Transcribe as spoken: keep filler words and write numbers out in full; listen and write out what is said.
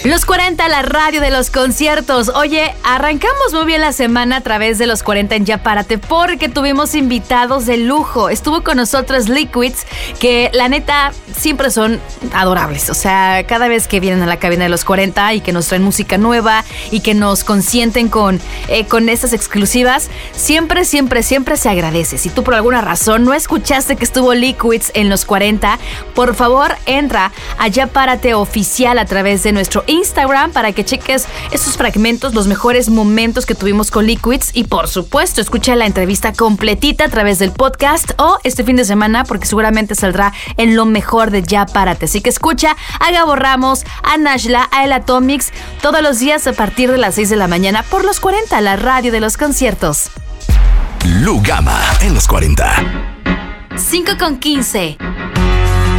Los cuarenta, la radio de los conciertos. Oye, arrancamos muy bien la semana a través de los cuarenta en Ya Párate porque tuvimos invitados de lujo. Estuvo con nosotros Liquids, que la neta siempre son adorables. O sea, cada vez que vienen a la cabina de los cuarenta y que nos traen música nueva y que nos consienten con, eh, con estas exclusivas, siempre, siempre, siempre se agradece. Si tú por alguna razón no escuchaste que estuvo Liquids en los cuarenta, por favor entra a Ya Párate Oficial a través de nuestro Instagram para que cheques esos fragmentos, los mejores momentos que tuvimos con Liquids y por supuesto escucha la entrevista completita a través del podcast o este fin de semana porque seguramente saldrá en lo mejor de Ya Párate. Así que escucha a Gabo Ramos, a Nashla, a El Atomics todos los días a partir de las seis de la mañana por los cuarenta, la radio de los conciertos. Lugama en los cuarenta. cinco con quince.